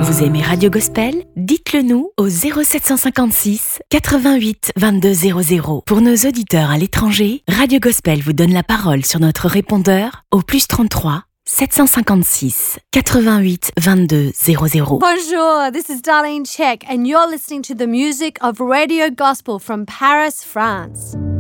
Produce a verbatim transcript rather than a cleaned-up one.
Vous aimez Radio Gospel? Dites-le nous au zéro sept cent cinquante-six quatre-vingt-huit vingt-deux zéro zéro. Pour nos auditeurs à l'étranger, Radio Gospel vous donne la parole sur notre répondeur au plus trente-trois sept cent cinquante-six quatre-vingt-huit vingt-deux zéro zéro. Bonjour, this is Darlene Check and you're listening to the music of Radio Gospel from Paris, France.